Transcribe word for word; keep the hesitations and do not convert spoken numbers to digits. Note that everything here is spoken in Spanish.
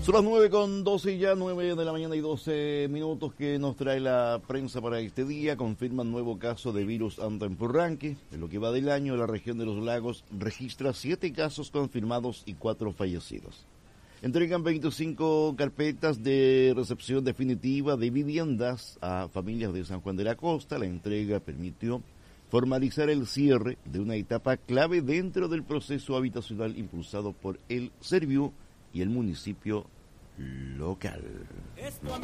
Son las nueve con doce ya, nueve de la mañana y doce minutos que nos trae la prensa para este día. Confirman nuevo caso de virus Anta-en-Purranque. En lo que va del año, la región de los lagos registra siete casos confirmados y cuatro fallecidos. Entregan veinticinco carpetas de recepción definitiva de viviendas a familias de San Juan de la Costa. La entrega permitió formalizar el cierre de una etapa clave dentro del proceso habitacional impulsado por el Serviu y el municipio local.